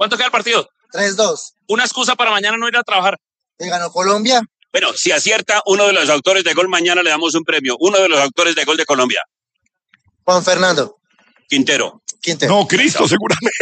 ¿Cuánto queda el partido? 3-2. Una excusa para mañana no ir a trabajar. ¿Que ganó Colombia? Bueno, si acierta uno de los autores de gol, mañana le damos un premio. Uno de los autores de gol de Colombia. Juan Fernando Quintero. Quintero. No, Cristo, seguramente.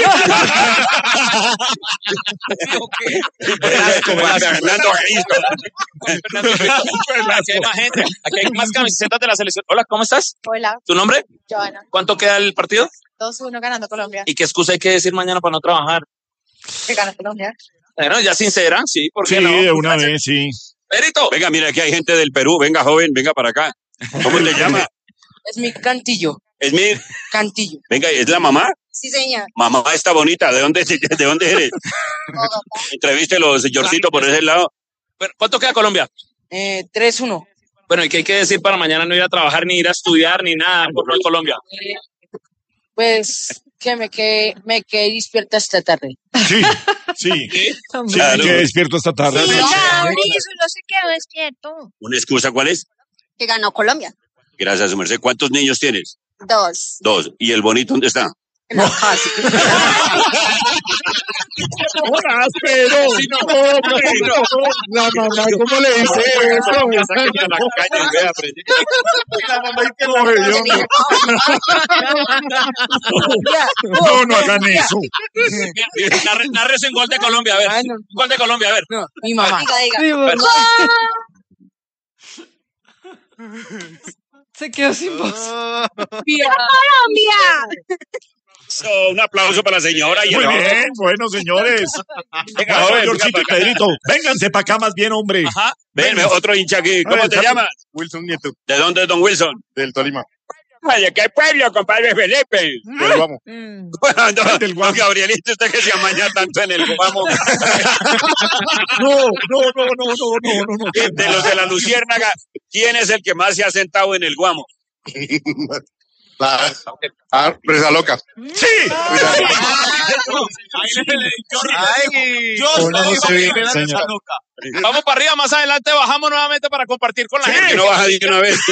Fernando Cristo. Aquí hay más gente. Aquí hay más camisetas de la selección. Hola, ¿cómo estás? Hola, ¿Tu nombre? Joana. ¿Cuánto queda el partido? 2-1 ganando Colombia. ¿Y qué excusa hay que decir mañana para no trabajar? Que gana Colombia. Bueno, ya sincera, sí, ¿por qué Sí, no? de una vez, sí. Perito. Venga, mira, aquí hay gente del Perú. Venga, joven, venga para acá. ¿Cómo te llamas? Es mi Cantillo. Es mi... Cantillo. Venga, ¿es la mamá? Sí, señor. Mamá está bonita. ¿De dónde eres? Entrevístelo, señorcito, por ese lado. Bueno, ¿cuánto queda Colombia? 3-1. Bueno, ¿y qué hay que decir para mañana no ir a trabajar, ni ir a estudiar, ni nada por no Colombia? Pues que me quedé despierta esta tarde. Sí, sí. Sí, Claro. me quedé despierto esta tarde. Sí, Sí. Mauricio no se quedó despierto. ¿Una excusa cuál es? Que ganó Colombia. Gracias, su merced. ¿Cuántos niños tienes? 2. 2. ¿Y el bonito dónde está? No, casi. Hola, pero. No, ¿cómo le dice eso? No hagan eso. Narres en gol de Colombia, a ver. Ay, no. Gol de Colombia, a ver. No, mi mamá. Diga. Se quedó sin voz. ¡Colombia! Un aplauso para la señora. Y Muy el bien, bueno, señores. Venga, Bueno, joven, Georgito y venga para acá. Pedrito, vénganse para acá más bien, hombre. Ajá. Ven, otro hincha aquí. ¿Cómo te llamas? Wilson Nieto, ¿De dónde es don Wilson? del Tolima. Ay, ¿de qué pueblo, compadre Felipe? Del Guamo. Bueno, Del Guamo. don Gabrielito, usted que se amaña tanto en el Guamo. No. De los de la Luciérnaga, ¿quién es el que más se ha sentado en el Guamo? Presa loca. Sí. Vamos para arriba, más adelante bajamos nuevamente para compartir con la ¿Por gente. qué no baja de una vez?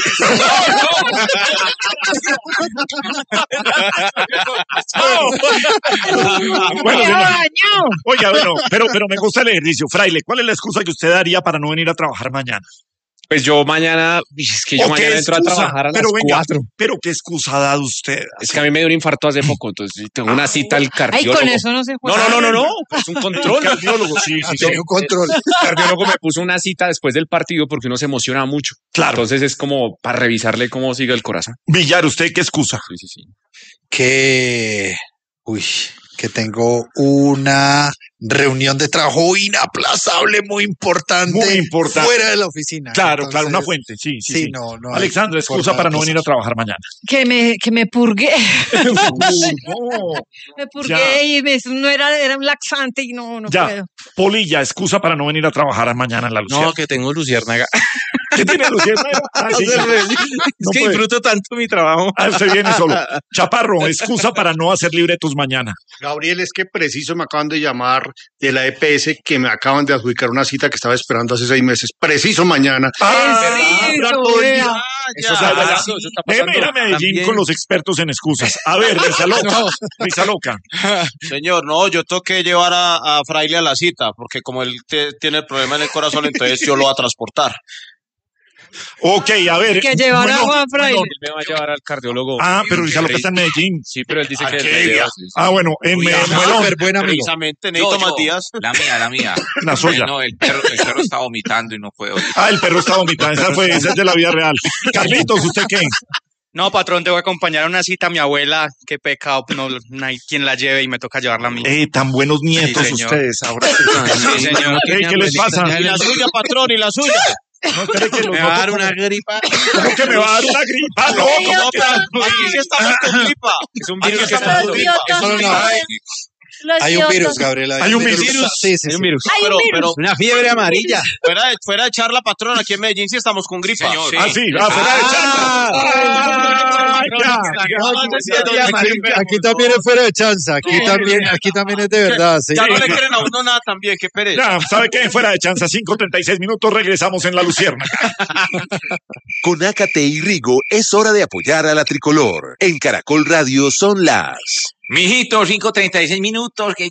Bueno, señor. Oiga, bueno, pero me gusta el ejercicio. Fraile, ¿cuál es la excusa que usted daría para no venir a trabajar mañana? Pues yo mañana, es que yo ¿O qué mañana entro a excusa? trabajar a las Pero venga, 4. pero qué excusa ha dado usted. Es que a mí me dio un infarto hace poco, entonces tengo una cita al cardiólogo. Ay, con eso no se juega. No, es un control. Cardiólogo, sí. Un control. El cardiólogo me puso una cita después del partido porque uno se emociona mucho. Claro. Entonces es como para revisarle cómo sigue el corazón. Villar, ¿usted qué excusa? Sí. Que tengo una reunión de trabajo inaplazable, muy importante. Muy importante. Fuera de la oficina. Claro, Entonces, una fuente, sí. Sí, no. Alexandra, hay excusa para no cosas. venir a trabajar mañana. Que me purgué. No. Me purgué Ya. y eso no era un laxante y no Ya. puedo. Polilla, excusa para no venir a trabajar mañana en la Luciérnaga. No, que tengo luciérnaga. ¿Qué tiene Luciérnaga? Ah, sí. Es No que puede. disfruto tanto mi trabajo. Usted viene solo. Chaparro, excusa para no hacer libretos mañana. Gabriel, es que preciso me acaban de llamar de la EPS que me acaban de adjudicar una cita que estaba esperando hace 6 meses. Preciso mañana. Eso, vea. Eso está Déjeme ir a Medellín También. con los expertos en excusas. A ver, Risa Loca. Risa Loca. Señor, no, yo tengo que llevar a Fraile a la cita, porque como él tiene el problema en el corazón, entonces yo lo voy a transportar. Ok, a ver. Que llevar a bueno, Juan Fraile. Él me va a llevar al cardiólogo. Ah, pero Risa Loca está en Medellín. Sí, pero él dice que... Arquelia. sí. Ah, bueno, en Melón. Súper buen amigo. Precisamente, necesito más días. La mía. La suya. No, el perro está vomitando y no puedo. Ah, el perro está vomitando. Esa es de la vida real. Carlitos, ¿usted qué? No, patrón, te voy a acompañar a una cita a mi abuela. Qué pecado, no hay quien la lleve y me toca llevarla a mí. Tan buenos nietos Sí, señor. ustedes ahora. Sí, señor. ¿Qué les pasa? Y la suya, patrón, y la suya. ¿No cree que los Me va a noto dar como- una gripa. ¿Cómo que me va a dar una gripa? No, ¿cómo que- Aquí sí estamos con gripa. Es un Aquí virus que estamos está... con gripa. Eso no hay. Hay un virus, Gabriela. Hay un virus. Sí. Hay un virus. Pero Una fiebre amarilla. fuera de charla, patrón, aquí en Medellín sí estamos con gripa. Señor. Ah, sí, fuera de charla. Ya. Aquí también es fuera de chanza. Aquí también es de verdad. Sí. Ya no le creen a uno nada también, qué pereza. Ya, ¿sabe qué? Fuera de chanza, 5:36 minutos, regresamos en La Luciérnaga. Con Ácate y Rigo es hora de apoyar a la tricolor. En Caracol Radio son las... Mijito, 5:36 minutos, que